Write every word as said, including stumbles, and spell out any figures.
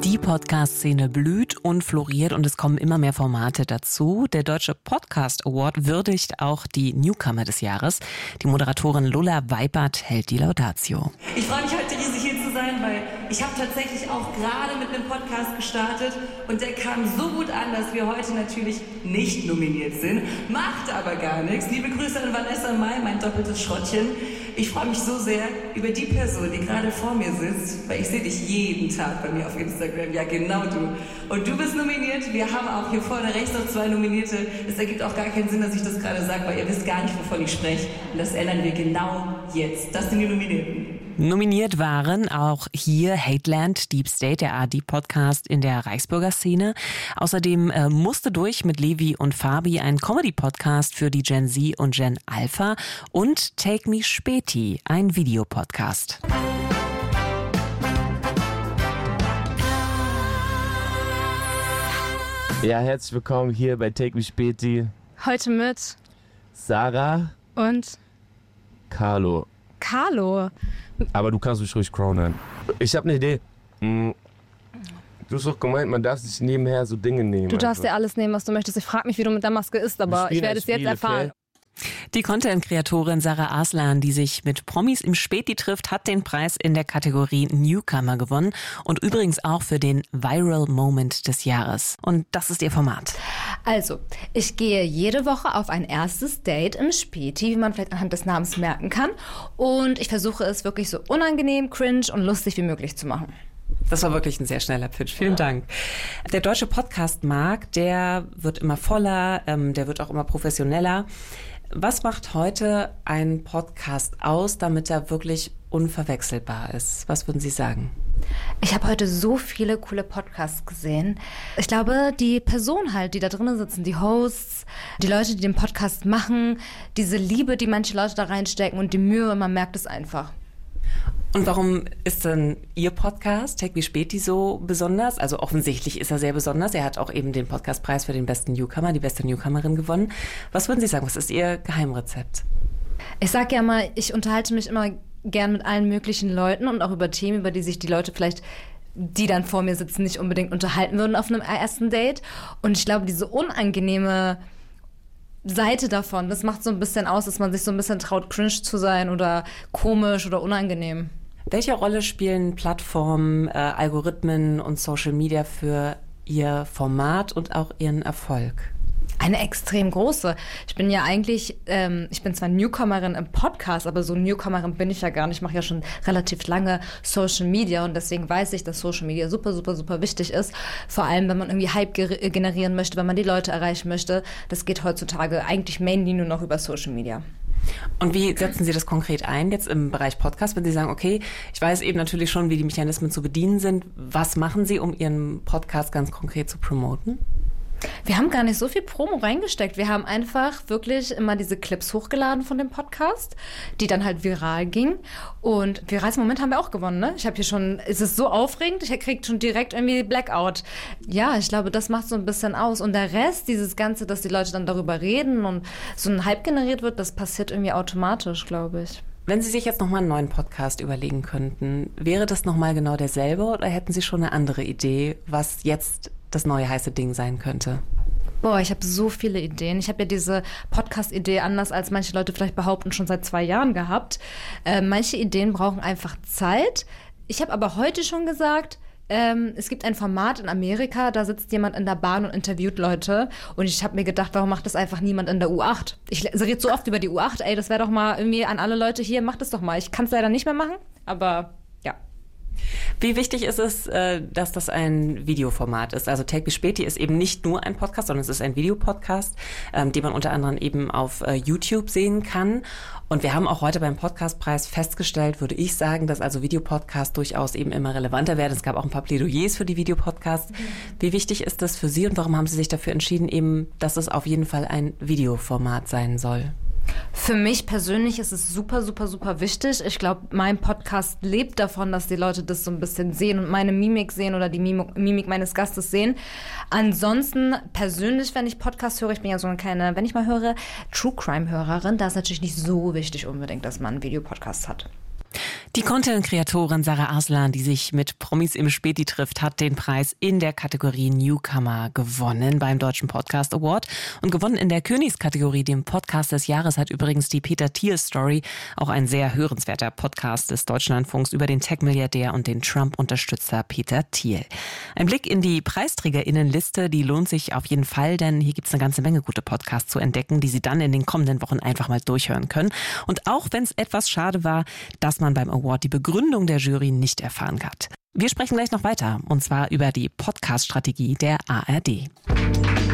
Die Podcast-Szene blüht und floriert und es kommen immer mehr Formate dazu. Der Deutsche Podcast Award würdigt auch die Newcomer des Jahres. Die Moderatorin Lola Weipert hält die Laudatio. Ich freue mich heute riesig hier zu sein, weil ich habe tatsächlich auch gerade mit einem Podcast gestartet und der kam so gut an, dass wir heute natürlich nicht nominiert sind. Macht aber gar nichts. Liebe Grüße an Vanessa Mai, mein doppeltes Schrottchen. Ich freue mich so sehr über die Person, die gerade vor mir sitzt, weil ich sehe dich jeden Tag bei mir auf Instagram. Ja, genau du. Und du bist nominiert. Wir haben auch hier vorne rechts noch zwei Nominierte. Es ergibt auch gar keinen Sinn, dass ich das gerade sage, weil ihr wisst gar nicht, wovon ich spreche. Und das ändern wir genau jetzt. Das sind die Nominierten. Nominiert waren auch hier Hateland, Deep State, der A R D-Podcast in der Reichsbürgerszene. Außerdem äh, musste durch mit Levi und Fabi ein Comedy-Podcast für die Gen Z und Gen Alpha und Take Me Späti, ein Videopodcast. Ja, herzlich willkommen hier bei Take Me Späti. Heute mit Sarah und Carlo. Carlo. Aber du kannst mich ruhig crownen. Ich habe eine Idee. Du hast doch gemeint, man darf sich nebenher so Dinge nehmen. Du darfst dir alles nehmen, was du möchtest. Ich frage mich, wie du mit der Maske isst, aber ich werde es jetzt erfahren. Die Content-Kreatorin Sarah Arslan, die sich mit Promis im Späti trifft, hat den Preis in der Kategorie Newcomer gewonnen und übrigens auch für den Viral Moment des Jahres. Und das ist ihr Format. Also, ich gehe jede Woche auf ein erstes Date im Späti, wie man vielleicht anhand des Namens merken kann. Und ich versuche es wirklich so unangenehm, cringe und lustig wie möglich zu machen. Das war wirklich ein sehr schneller Pitch. Vielen Dank. Der deutsche Podcast-Markt, der wird immer voller, ähm, der wird auch immer professioneller. Was macht heute ein Podcast aus, damit er wirklich unverwechselbar ist? Was würden Sie sagen? Ich habe heute so viele coole Podcasts gesehen. Ich glaube, die Personen halt, die da drinnen sitzen, die Hosts, die Leute, die den Podcast machen, diese Liebe, die manche Leute da reinstecken und die Mühe, man merkt es einfach. Und warum ist denn Ihr Podcast, Take Me Späti, so besonders? Also offensichtlich ist er sehr besonders. Er hat auch eben den Podcastpreis für den besten Newcomer, die beste Newcomerin gewonnen. Was würden Sie sagen, was ist Ihr Geheimrezept? Ich sage ja mal, ich unterhalte mich immer gern mit allen möglichen Leuten und auch über Themen, über die sich die Leute vielleicht, die dann vor mir sitzen, nicht unbedingt unterhalten würden auf einem ersten Date. Und ich glaube, diese unangenehme Seite davon, das macht so ein bisschen aus, dass man sich so ein bisschen traut, cringe zu sein oder komisch oder unangenehm. Welche Rolle spielen Plattformen, äh, Algorithmen und Social Media für Ihr Format und auch Ihren Erfolg? Eine extrem große. Ich bin ja eigentlich, ähm, ich bin zwar Newcomerin im Podcast, aber so Newcomerin bin ich ja gar nicht. Ich mache ja schon relativ lange Social Media und deswegen weiß ich, dass Social Media super, super, super wichtig ist. Vor allem, wenn man irgendwie Hype ger- generieren möchte, wenn man die Leute erreichen möchte. Das geht heutzutage eigentlich mainly nur noch über Social Media. Und wie setzen Sie das konkret ein jetzt im Bereich Podcast, wenn Sie sagen, okay, ich weiß eben natürlich schon, wie die Mechanismen zu bedienen sind. Was machen Sie, um Ihren Podcast ganz konkret zu promoten? Wir haben gar nicht so viel Promo reingesteckt. Wir haben einfach wirklich immer diese Clips hochgeladen von dem Podcast, die dann halt viral gingen. Und virales Moment haben wir auch gewonnen, ne? Ich habe hier schon, es ist so aufregend, ich kriege schon direkt irgendwie Blackout. Ja, ich glaube, das macht so ein bisschen aus. Und der Rest, dieses Ganze, dass die Leute dann darüber reden und so ein Hype generiert wird, das passiert irgendwie automatisch, glaube ich. Wenn Sie sich jetzt nochmal einen neuen Podcast überlegen könnten, wäre das nochmal genau derselbe oder hätten Sie schon eine andere Idee, was jetzt das neue heiße Ding sein könnte? Boah, ich habe so viele Ideen. Ich habe ja diese Podcast-Idee, anders als manche Leute vielleicht behaupten, schon seit zwei Jahren gehabt. Äh, manche Ideen brauchen einfach Zeit. Ich habe aber heute schon gesagt, ähm, es gibt ein Format in Amerika, da sitzt jemand in der Bahn und interviewt Leute. Und ich habe mir gedacht, warum macht das einfach niemand in der U acht? Ich rede so oft über die U acht, ey, das wäre doch mal irgendwie an alle Leute hier, macht das doch mal. Ich kann es leider nicht mehr machen, aber ja. Wie wichtig ist es, dass das ein Videoformat ist? Also Take Me Späti ist eben nicht nur ein Podcast, sondern es ist ein Videopodcast, den man unter anderem eben auf YouTube sehen kann. Und wir haben auch heute beim Podcastpreis festgestellt, würde ich sagen, dass also Videopodcasts durchaus eben immer relevanter werden. Es gab auch ein paar Plädoyers für die Videopodcasts. Wie wichtig ist das für Sie und warum haben Sie sich dafür entschieden, eben, dass es auf jeden Fall ein Videoformat sein soll? Für mich persönlich ist es super, super, super wichtig. Ich glaube, mein Podcast lebt davon, dass die Leute das so ein bisschen sehen und meine Mimik sehen oder die Mimik, Mimik meines Gastes sehen. Ansonsten persönlich, wenn ich Podcast höre, ich bin ja so eine kleine, wenn ich mal höre, True Crime-Hörerin, da ist natürlich nicht so wichtig unbedingt, dass man einen Videopodcast hat. Die Content-Kreatorin Sarah Arslan, die sich mit Promis im Späti trifft, hat den Preis in der Kategorie Newcomer gewonnen beim Deutschen Podcast Award. Und gewonnen in der Königskategorie, dem Podcast des Jahres, hat übrigens die Peter Thiel Story, auch ein sehr hörenswerter Podcast des Deutschlandfunks über den Tech-Milliardär und den Trump-Unterstützer Peter Thiel. Ein Blick in die PreisträgerInnenliste, die lohnt sich auf jeden Fall, denn hier gibt es eine ganze Menge gute Podcasts zu entdecken, die Sie dann in den kommenden Wochen einfach mal durchhören können. Und auch wenn es etwas schade war, dass man beim Award die Begründung der Jury nicht erfahren hat. Wir sprechen gleich noch weiter, und zwar über die Podcast-Strategie der A R D.